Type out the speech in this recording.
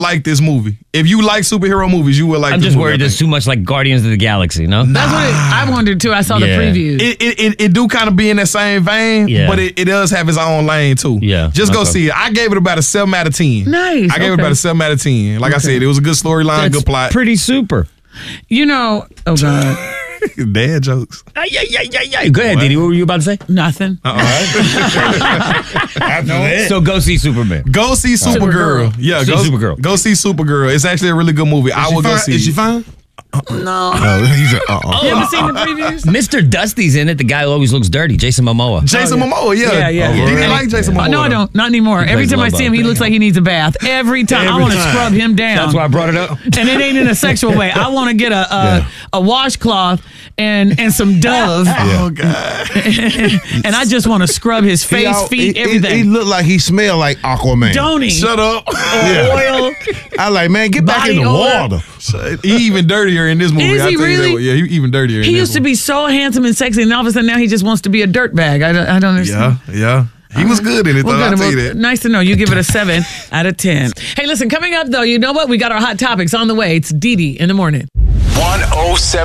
like this movie. If you like superhero movies, you will like. I'm this just movie, worried there's too much like Guardians of the Galaxy. No, That's what I wondered too. I saw the previews. It do kind of be in that same vein, but it does have its own lane too. Yeah, just go see it. I gave it about a 7 out of 10. Nice. I gave it about a 7 out of 10. Like I said, it was a good storyline, good plot. Pretty super. You know, oh God. Dad jokes. Yeah. Go ahead, Didi. What were you about to say? Nothing. So go see Superman. Go see Supergirl. Yeah, See Supergirl. Go see Supergirl. It's actually a really good movie. I will go see. Is she fine? No. He said, You ever seen the previews? Mr. Dusty's in it. The guy who always looks dirty. Jason Momoa. Momoa, yeah. Yeah. You didn't like Jason Momoa? No, I don't. Not anymore. Every time I see him, he looks like he needs a bath. Every time. I want to scrub him down. That's why I brought it up. And it ain't in a sexual way. I want to get a washcloth and some Dove. Oh, God. And I just want to scrub his face, feet, everything. He looked like he smelled like Aquaman. Don't he? Shut up. Oil. I like, man, get back in the water. He even dirtier in this movie. Is he really? Yeah, he even dirtier. He used to be so handsome and sexy, and all of a sudden now he just wants to be a dirtbag. I don't understand. Yeah. He was good in it, though. I'll tell you that. Nice to know. You give it a 7 out of 10. Hey, listen, coming up, though, you know what? We got our hot topics on the way. It's Didi in the morning. 107.